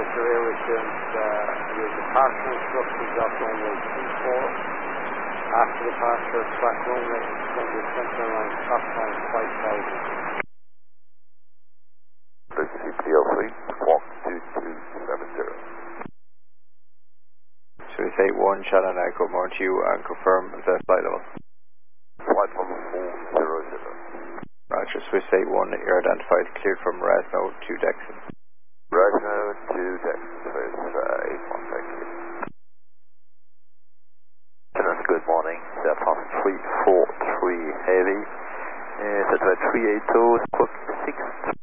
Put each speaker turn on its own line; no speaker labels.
Officer Air Assurance, your departure instructions are runway 24. After departure, track runway extended center line, top line 5000.
CPL3, walk 2270.
Swiss 81, Shannon, I come on to you and confirm the flight level.
Flight level 400.
Roger, Swiss 81, you're identified, cleared from Rasno to Dexon.
Rasno to Dexon, Swiss 81, thank you. Good morning, Delta 343 Heavy, Satellite 380, squawk 6.